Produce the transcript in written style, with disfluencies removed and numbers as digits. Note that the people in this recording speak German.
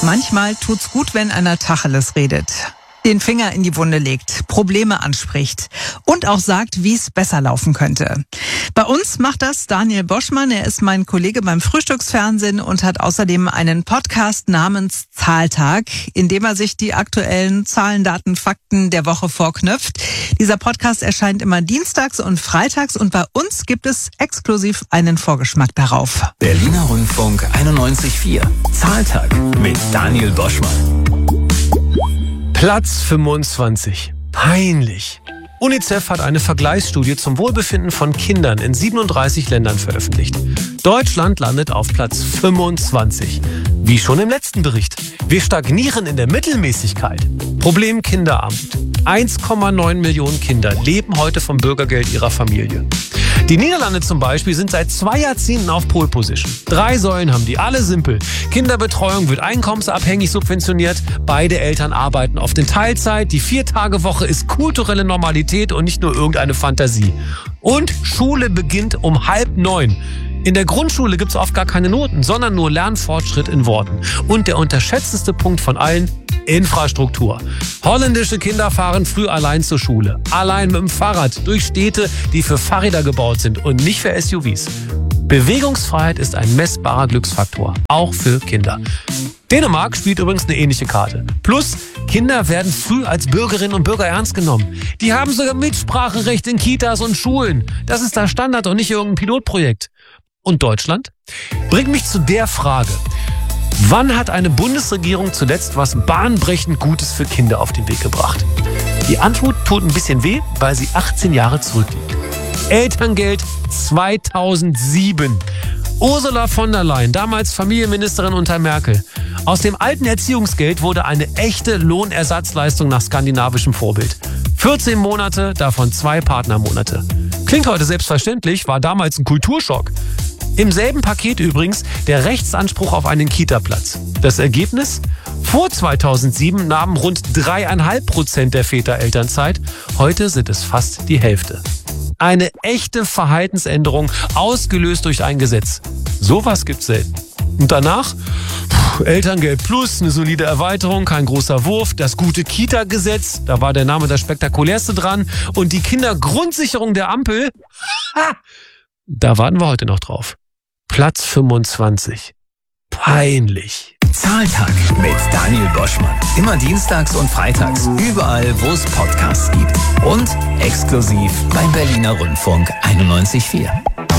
Manchmal tut's gut, wenn einer Tacheles redet, den Finger in die Wunde legt, Probleme anspricht und auch sagt, wie es besser laufen könnte. Bei uns macht das Daniel Boschmann. Er ist mein Kollege beim Frühstücksfernsehen und hat außerdem einen Podcast namens Zahltag, in dem er sich die aktuellen Zahlen, Daten, Fakten der Woche vorknüpft. Dieser Podcast erscheint immer dienstags und freitags und bei uns gibt es exklusiv einen Vorgeschmack darauf. Berliner Rundfunk 91.4. Zahltag mit Daniel Boschmann. Platz 25. Peinlich. UNICEF hat eine Vergleichsstudie zum Wohlbefinden von Kindern in 37 Ländern veröffentlicht. Deutschland landet auf Platz 25. Wie schon im letzten Bericht. Wir stagnieren in der Mittelmäßigkeit. Problem Kinderarmut. 1,9 Millionen Kinder leben heute vom Bürgergeld ihrer Familie. Die Niederlande zum Beispiel sind seit 2 Jahrzehnten auf Pole Position. 3 Säulen haben die, alle simpel. Kinderbetreuung wird einkommensabhängig subventioniert. Beide Eltern arbeiten oft in Teilzeit. Die 4-Tage-Woche ist kulturelle Normalität und nicht nur irgendeine Fantasie. Und Schule beginnt um 8:30. In der Grundschule gibt's oft gar keine Noten, sondern nur Lernfortschritt in Worten. Und der unterschätzteste Punkt von allen: Infrastruktur. Holländische Kinder fahren früh allein zur Schule. Allein mit dem Fahrrad durch Städte, die für Fahrräder gebaut sind und nicht für SUVs. Bewegungsfreiheit ist ein messbarer Glücksfaktor, auch für Kinder. Dänemark spielt übrigens eine ähnliche Karte. Plus, Kinder werden früh als Bürgerinnen und Bürger ernst genommen. Die haben sogar Mitspracherecht in Kitas und Schulen. Das ist der Standard und nicht irgendein Pilotprojekt. Und Deutschland? Bringt mich zu der Frage: Wann hat eine Bundesregierung zuletzt was bahnbrechend Gutes für Kinder auf den Weg gebracht? Die Antwort tut ein bisschen weh, weil sie 18 Jahre zurückliegt. Elterngeld 2007. Ursula von der Leyen, damals Familienministerin unter Merkel. Aus dem alten Erziehungsgeld wurde eine echte Lohnersatzleistung nach skandinavischem Vorbild. 14 Monate, davon 2 Partnermonate. Klingt heute selbstverständlich, war damals ein Kulturschock. Im selben Paket übrigens der Rechtsanspruch auf einen Kita-Platz. Das Ergebnis? Vor 2007 nahmen rund 3,5% der Väter Elternzeit. Heute sind es fast die Hälfte. Eine echte Verhaltensänderung, ausgelöst durch ein Gesetz. Sowas gibt's selten. Und danach? Elterngeld Plus, eine solide Erweiterung, kein großer Wurf. Das gute Kita-Gesetz, da war der Name das spektakulärste dran. Und die Kindergrundsicherung der Ampel, da warten wir heute noch drauf. Platz 25. Peinlich. Zahltag mit Daniel Boschmann. Immer dienstags und freitags, überall, wo es Podcasts gibt. Und exklusiv beim Berliner Rundfunk 91.4.